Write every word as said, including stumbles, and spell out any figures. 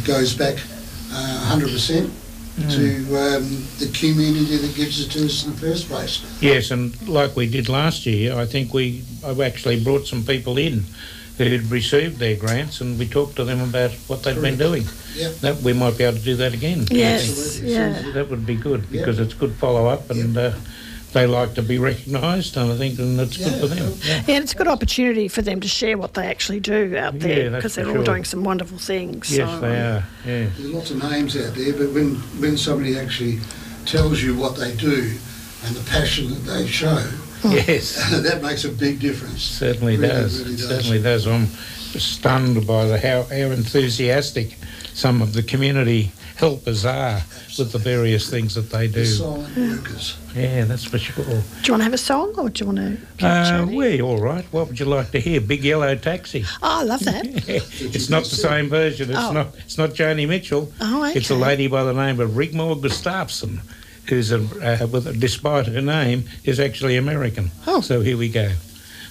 goes back uh, one hundred percent mm. to um, the community that gives it to us in the first place. Yes, and like we did last year, I think we I've actually brought some people in who had received their grants, and we talked to them about what they'd Correct. been doing. Yep. That we might be able to do that again. Yes, Absolutely. yeah. That would be good, because Yep. it's good follow-up, and Yep. uh, they like to be recognised, and I think and it's Yeah. good for them. Yeah. Yeah, and it's a good opportunity for them to share what they actually do out Yeah, there, that's because for they're all sure. doing some wonderful things. Yes, so, they um, are. Yeah. There's lots of names out there, but when, when somebody actually tells you what they do and the passion that they show, Yes, that makes a big difference. certainly Really, does. really It does. certainly does. I'm stunned by the, how, how enthusiastic some of the community helpers are with the various things that they The do. silent workers. Yeah, that's for sure. Do you want to have a song, or do you want to keep Uh, chatting? we're all right. What would you like to hear? Big Yellow Taxi. Oh, I love that. It's not the same version. It's Oh. not. It's not Joni Mitchell. Oh, okay. It's a lady by the name of Rigmor Gustafsson, who's a, uh, with, despite her name, is actually American. Oh. So here we go.